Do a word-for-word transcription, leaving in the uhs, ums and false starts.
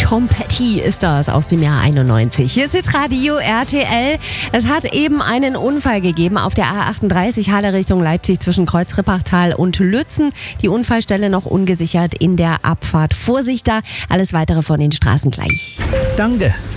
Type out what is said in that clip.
Tom Petty ist das aus dem Jahr einundneunzig. Hier ist Hitradio R T L. Es hat eben einen Unfall gegeben auf der A achtunddreißig Halle Richtung Leipzig zwischen Kreuz-Rippachtal und Lützen. Die Unfallstelle noch ungesichert in der Abfahrt. Vorsicht da, alles weitere von den Straßen gleich. Danke.